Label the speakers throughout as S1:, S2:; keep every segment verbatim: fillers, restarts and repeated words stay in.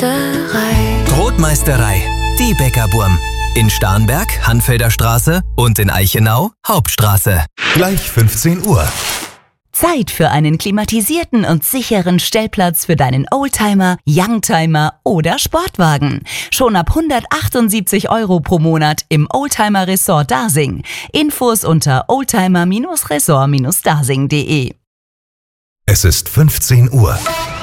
S1: Brotmeisterei, die Bäckerburm. In Starnberg, Hanfelder Straße und in Eichenau, Hauptstraße.
S2: Gleich fünfzehn Uhr.
S3: Zeit für einen klimatisierten und sicheren Stellplatz für deinen Oldtimer, Youngtimer oder Sportwagen. Schon ab hundertachtundsiebzig Euro pro Monat im Oldtimer Resort Dasing. Infos unter oldtimer Resort Dasing punkt de.
S2: Es ist fünfzehn Uhr.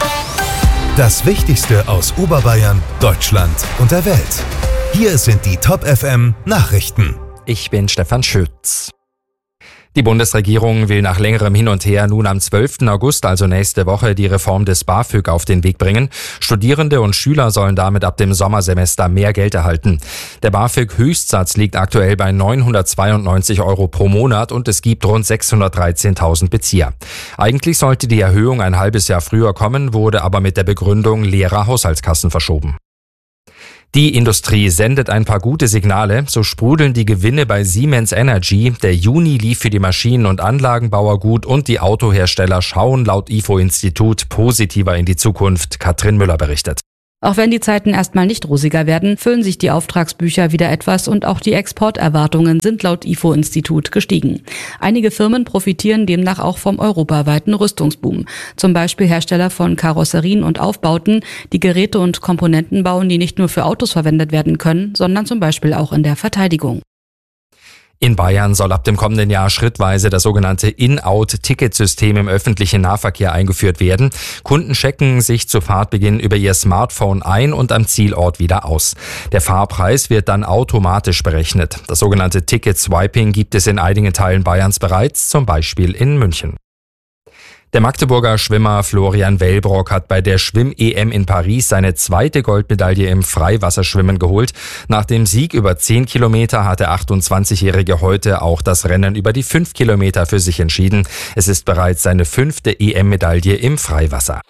S2: Das Wichtigste aus Oberbayern, Deutschland und der Welt. Hier sind die Top F M Nachrichten.
S4: Ich bin Stefan Schütz. Die Bundesregierung will nach längerem Hin und Her nun am zwölften August, also nächste Woche, die Reform des BAföG auf den Weg bringen. Studierende und Schüler sollen damit ab dem Sommersemester mehr Geld erhalten. Der BAföG-Höchstsatz liegt aktuell bei neunhundertzweiundneunzig Euro pro Monat und es gibt rund sechshundertdreizehntausend Bezieher. Eigentlich sollte die Erhöhung ein halbes Jahr früher kommen, wurde aber mit der Begründung leerer Haushaltskassen verschoben. Die Industrie sendet ein paar gute Signale, so sprudeln die Gewinne bei Siemens Energy. Der Juni lief für die Maschinen- und Anlagenbauer gut und die Autohersteller schauen laut I F O-Institut positiver in die Zukunft. Katrin Müller berichtet.
S5: Auch wenn die Zeiten erstmal nicht rosiger werden, füllen sich die Auftragsbücher wieder etwas und auch die Exporterwartungen sind laut I F O-Institut gestiegen. Einige Firmen profitieren demnach auch vom europaweiten Rüstungsboom. Zum Beispiel Hersteller von Karosserien und Aufbauten, die Geräte und Komponenten bauen, die nicht nur für Autos verwendet werden können, sondern zum Beispiel auch in der Verteidigung.
S4: In Bayern soll ab dem kommenden Jahr schrittweise das sogenannte In-Out-Ticketsystem im öffentlichen Nahverkehr eingeführt werden. Kunden checken sich zu Fahrtbeginn über ihr Smartphone ein und am Zielort wieder aus. Der Fahrpreis wird dann automatisch berechnet. Das sogenannte Ticket-Swiping gibt es in einigen Teilen Bayerns bereits, zum Beispiel in München. Der Magdeburger Schwimmer Florian Wellbrock hat bei der Schwimm-E M in Paris seine zweite Goldmedaille im Freiwasserschwimmen geholt. Nach dem Sieg über zehn Kilometer hat der achtundzwanzigjährige heute auch das Rennen über die fünf Kilometer für sich entschieden. Es ist bereits seine fünfte E M-Medaille im Freiwasser.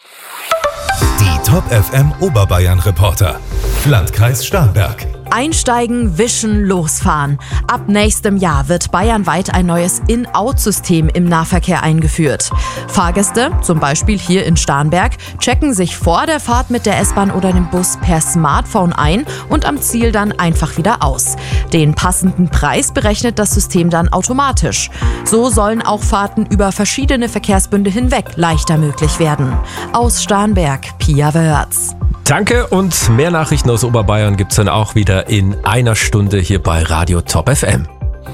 S2: Die Top F M Oberbayern Reporter. Landkreis Starnberg.
S6: Einsteigen, wischen, losfahren. Ab nächstem Jahr wird bayernweit ein neues In-Out-System im Nahverkehr eingeführt. Fahrgäste, zum Beispiel hier in Starnberg, checken sich vor der Fahrt mit der S-Bahn oder dem Bus per Smartphone ein und am Ziel dann einfach wieder aus. Den passenden Preis berechnet das System dann automatisch. So sollen auch Fahrten über verschiedene Verkehrsbünde hinweg leichter möglich werden. Aus Starnberg, Pia Wörz.
S7: Danke und mehr Nachrichten aus Oberbayern gibt's dann auch wieder in einer Stunde hier bei Radio Top F M.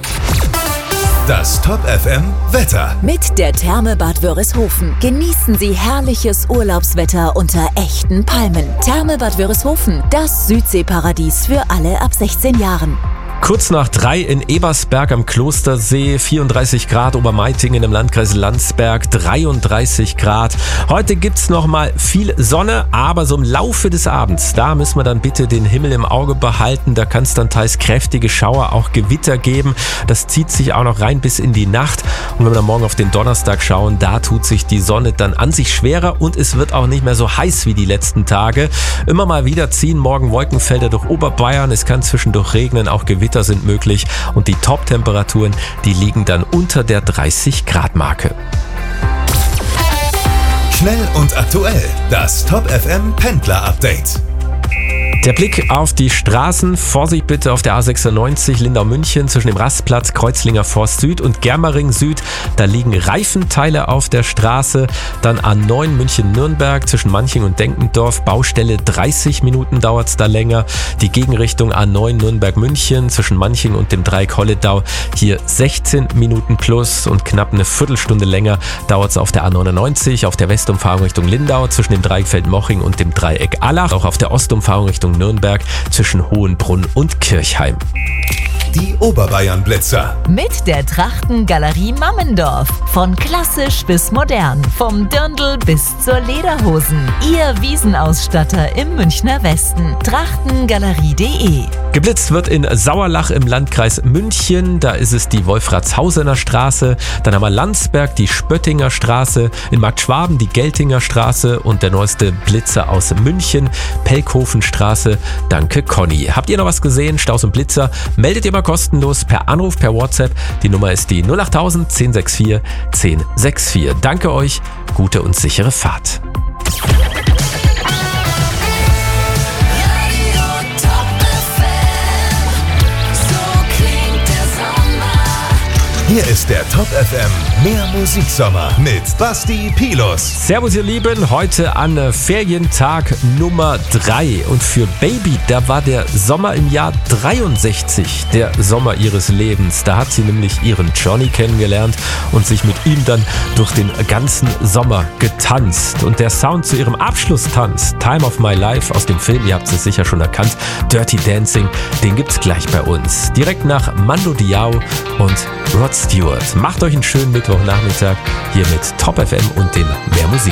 S2: Das Top F M Wetter.
S3: Mit der Therme Bad Wörishofen genießen Sie herrliches Urlaubswetter unter echten Palmen. Therme Bad Wörishofen, das Südseeparadies für alle ab sechzehn Jahren.
S7: Kurz nach drei in Ebersberg am Klostersee, vierunddreißig Grad, Obermeitingen im Landkreis Landsberg, dreiunddreißig Grad. Heute gibt's noch mal viel Sonne, aber so im Laufe des Abends, da müssen wir dann bitte den Himmel im Auge behalten. Da kann es dann teils kräftige Schauer, auch Gewitter geben. Das zieht sich auch noch rein bis in die Nacht. Und wenn wir dann morgen auf den Donnerstag schauen, da tut sich die Sonne dann an sich schwerer und es wird auch nicht mehr so heiß wie die letzten Tage. Immer mal wieder ziehen morgen Wolkenfelder durch Oberbayern. Es kann zwischendurch regnen, auch Gewitter sind möglich und die Top-Temperaturen, die liegen dann unter der dreißig Grad Marke.
S2: Schnell und aktuell, das Top F M Pendler Update.
S7: Der Blick auf die Straßen. Vorsicht bitte auf der A sechsundneunzig Lindau-München zwischen dem Rastplatz Kreuzlinger Forst Süd und Germering Süd. Da liegen Reifenteile auf der Straße. Dann A neun München-Nürnberg zwischen Manching und Denkendorf. Baustelle, dreißig Minuten dauert es da länger. Die Gegenrichtung A neun Nürnberg-München zwischen Manching und dem Dreieck Holledau. Hier sechzehn Minuten plus und knapp eine Viertelstunde länger dauert es auf der A neunundneunzig. Auf der Westumfahrung Richtung Lindau zwischen dem Dreieck Feldmoching und dem Dreieck Allach. Auch auf der Ostumfahrung Richtung Nürnberg zwischen Hohenbrunn und Kirchheim.
S2: Die Oberbayern-Blitzer.
S3: Mit der Trachtengalerie Mammendorf. Von klassisch bis modern. Vom Dirndl bis zur Lederhosen. Ihr Wiesenausstatter im Münchner Westen. trachtengalerie punkt de.
S7: Geblitzt wird in Sauerlach im Landkreis München. Da ist es die Wolfratshausener Straße. Dann haben wir Landsberg, die Spöttinger Straße. In Marktschwaben die Geltinger Straße. Und der neueste Blitzer aus München, Pelkhofenstraße. Danke, Conny. Habt ihr noch was gesehen? Staus und Blitzer? Meldet ihr mal kostenlos per Anruf, per WhatsApp. Die Nummer ist die null achttausend zehn sechs vier zehn sechs vier. Danke euch. Gute und sichere Fahrt.
S2: Hier ist der Top F M Mehr Musiksommer mit Basti Pilus.
S7: Servus ihr Lieben, heute an Ferientag Nummer drei. Und für Baby, da war der Sommer im Jahr dreiundsechzig der Sommer ihres Lebens. Da hat sie nämlich ihren Johnny kennengelernt und sich mit ihm dann durch den ganzen Sommer getanzt. Und der Sound zu ihrem Abschlusstanz, Time of My Life aus dem Film, ihr habt es sicher schon erkannt, Dirty Dancing, den gibt's gleich bei uns. Direkt nach Mando Diao und Rod Stewart. Macht euch einen schönen Mittwochnachmittag hier mit Top F M und dem Mehr Musik.